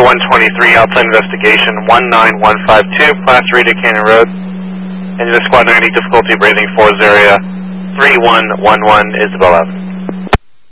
123, outside investigation, 19152, Class Rita Canyon Road. Engine Squad 90, difficulty breathing, Forest area, 3111 Isabel Avenue.